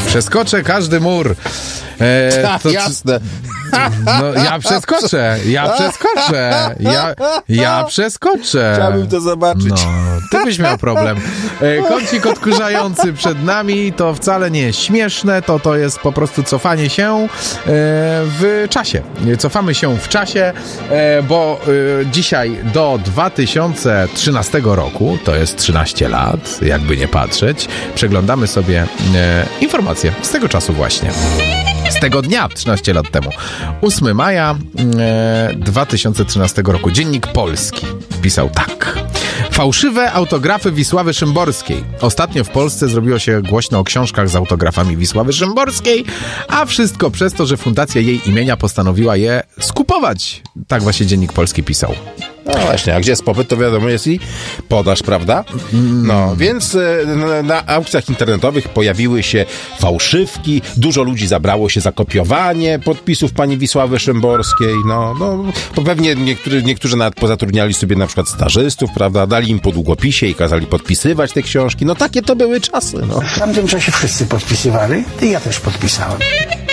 Przeskoczę każdy mur. Jasne. No, ja przeskoczę. Chciałbym to zobaczyć. No, ty byś miał problem. Kącik odkurzający przed nami to wcale nie jest śmieszne, to jest po prostu cofanie się w czasie. Cofamy się w czasie, bo dzisiaj do 2013 roku, to jest 13 lat, jakby nie patrzeć, przeglądamy sobie informacje z tego czasu właśnie. Z tego dnia, 13 lat temu. 8 maja 2013 roku. Dziennik Polski pisał tak. Fałszywe autografy Wisławy Szymborskiej. Ostatnio w Polsce zrobiło się głośno o książkach z autografami Wisławy Szymborskiej, a wszystko przez to, że fundacja jej imienia postanowiła je skupować. Tak właśnie Dziennik Polski pisał. No właśnie, a gdzie jest popyt, to wiadomo jest i podaż, prawda? No, więc na aukcjach internetowych pojawiły się fałszywki, dużo ludzi zabrało się za kopiowanie podpisów pani Wisławy Szymborskiej, no bo pewnie niektórzy nawet pozatrudniali sobie na przykład stażystów, prawda, dali im po długopisie i kazali podpisywać te książki, no takie to były czasy, no. W tamtym czasie wszyscy podpisywali i ja też podpisałem.